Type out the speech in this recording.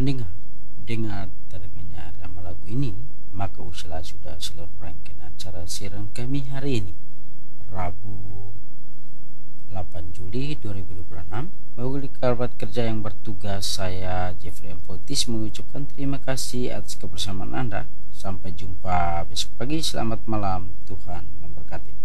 Pendengar, dengar terdengarnya irama lagu ini, maka usahlah sudah seluruh rangkaian acara siaran kami hari ini, Rabu 8 Juli 2026. Bagi kerabat kerja yang bertugas, saya Jeffrey M. Fotis mengucapkan terima kasih atas kebersamaan Anda. Sampai jumpa besok pagi. Selamat malam. Tuhan memberkati.